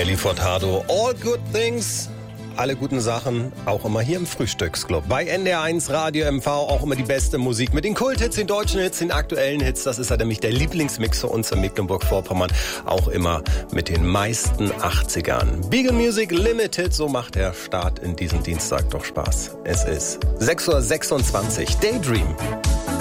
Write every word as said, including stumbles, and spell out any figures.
Nelly Furtado, All Good Things, alle guten Sachen, auch immer hier im Frühstücksclub. Bei N D R eins Radio M V auch immer die beste Musik mit den Kulthits, den deutschen Hits, den aktuellen Hits. Das ist ja nämlich der Lieblingsmix für uns in Mecklenburg-Vorpommern. Auch immer mit den meisten achtzigern. Beagle Music Limited, so macht der Start in diesem Dienstag doch Spaß. Es ist sechs Uhr sechsundzwanzig. Daydream.